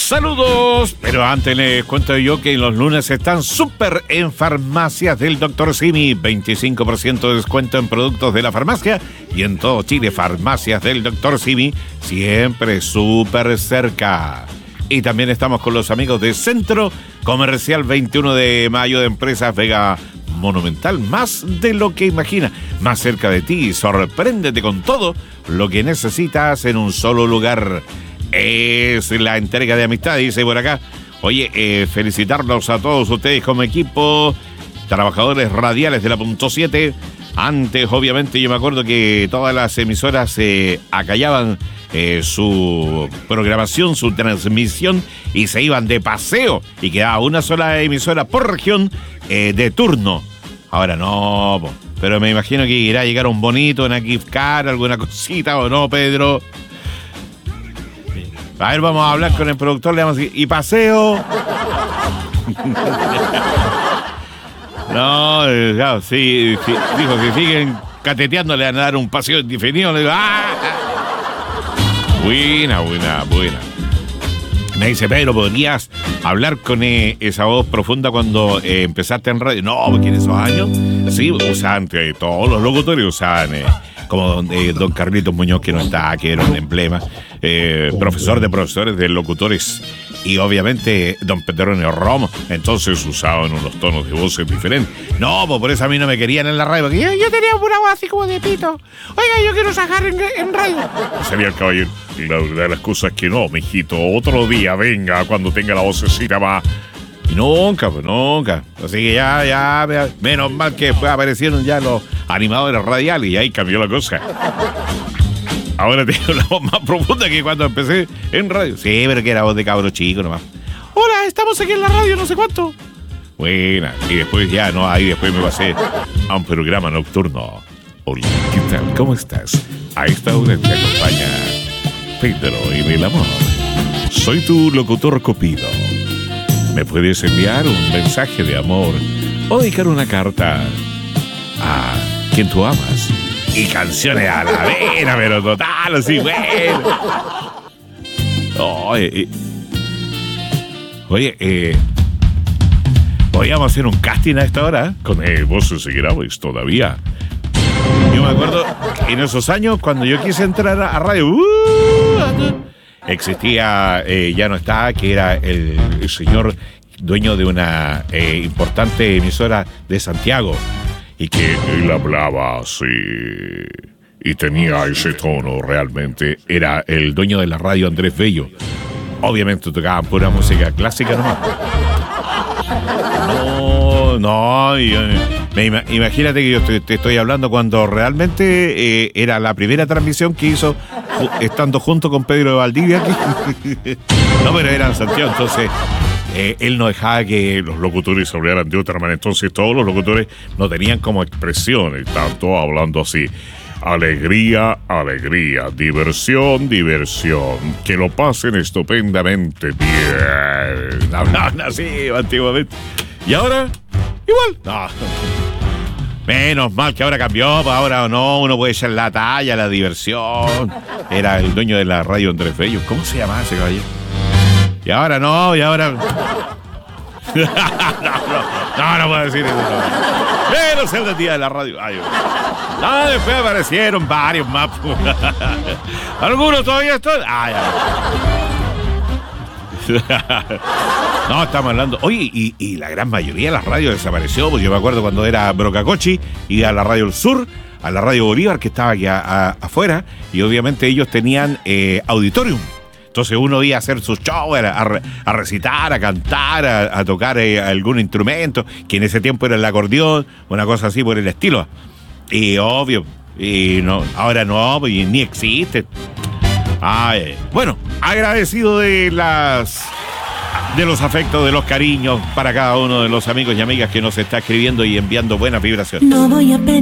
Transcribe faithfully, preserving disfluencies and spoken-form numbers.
Saludos, pero antes les cuento yo que los lunes están súper en Farmacias del doctor Simi, veinticinco por ciento de descuento en productos de la farmacia y en todo Chile. Farmacias del doctor Simi, siempre súper cerca. Y también estamos con los amigos de Centro Comercial veintiuno de mayo de Empresas Vega Monumental, más de lo que imaginas, más cerca de ti. Sorpréndete con todo lo que necesitas en un solo lugar. Es la entrega de amistad, dice por acá. Oye, eh, felicitarlos a todos ustedes como equipo, trabajadores radiales de la punto siete. Antes, obviamente, yo me acuerdo que todas las emisoras eh, acallaban eh, su programación, su transmisión y se iban de paseo y quedaba una sola emisora por región eh, de turno. Ahora no, po. Pero me imagino que irá a llegar un bonito en Akifcar, alguna cosita, ¿o no, Pedro? A ver, vamos a hablar con el productor, le vamos a decir, ¿y paseo? No, claro, sí, sí, dijo, si siguen cateteando le van a dar un paseo indefinido. Le digo, ¡ah! Buena, buena, buena. Me dice, Pedro, ¿podrías hablar con eh, esa voz profunda cuando eh, empezaste en radio? No, porque en esos años, sí, usaban, eh, todos los locutores usaban, eh, como don, eh, don Carlitos Muñoz, que no está, que era un emblema, eh, profesor de profesores de locutores, y obviamente don Petronio Romo. Entonces usaban unos tonos de voces diferentes. No, pues por eso a mí no me querían en la radio, porque yo, yo tenía una voz así como de pito. Oiga, yo quiero sacar en, en radio. Sería el caballero. Y la verdad de las cosas es que no, mijito. Otro día, venga, cuando tenga la vocecita más. Y nunca, pues nunca. Así que ya, ya, menos mal que después aparecieron ya los animadores radiales y ahí cambió la cosa. Ahora tengo la voz más profunda que cuando empecé en radio. Sí, pero que era voz de cabro chico nomás. Hola, estamos aquí en la radio, no sé cuánto. Buena. Y después ya, no, ahí después me pasé a un programa nocturno. Hola, ¿qué tal? ¿Cómo estás? A esta hora te acompaña Pedro en el amor. Soy tu locutor Cupido. Me puedes enviar un mensaje de amor o dedicar una carta a quien tú amas. Y canciones a la vena, pero total, así, bueno. Oye, eh, oye, eh, podríamos hacer un casting a esta hora, ¿eh? Con eh, voces y graves todavía. Yo me acuerdo en esos años, cuando yo quise entrar a radio, uh, existía, eh, ya no está, que era el, el señor dueño de una eh, importante emisora de Santiago. Y que él hablaba así y tenía ese tono realmente. Era el dueño de la radio, Andrés Bello. Obviamente tocaban pura música clásica nomás. No, no, y, me, imagínate que yo te, te estoy hablando cuando realmente eh, era la primera transmisión que hizo estando junto con Pedro de Valdivia aquí. No, pero era en Santiago, entonces eh, él no dejaba que los locutores hablaran de otra manera. Entonces todos los locutores no tenían como expresiones, estaban todos hablando así. Alegría, alegría, diversión, diversión. Que lo pasen estupendamente bien. Hablaban así antiguamente. ¿Y ahora? Igual. No. Menos mal que ahora cambió, pues ahora no, uno puede echar la talla, la diversión. Era el dueño de la radio Andrés Bello. ¿Cómo se llamaba ese caballero? Y ahora no, y ahora... no, no, no, no puedo decir eso. No. Pero se el día de la radio. Ay, no, después aparecieron varios más. Algunos todavía están... Ay, ay. No, estamos hablando... Oye, y, y la gran mayoría de las radios desapareció. Pues yo me acuerdo cuando era Brocacochi, iba a la Radio del Sur, a la Radio Bolívar, que estaba aquí a, a, afuera, y obviamente ellos tenían eh, auditorium. Entonces uno iba a hacer sus shows, a, a, a recitar, a cantar, a, a tocar eh, algún instrumento, que en ese tiempo era el acordeón, una cosa así por el estilo. Y obvio, y no, ahora no, y ni existe. Ay, bueno, agradecido de las de los afectos, de los cariños para cada uno de los amigos y amigas que nos está escribiendo y enviando buenas vibraciones. No voy a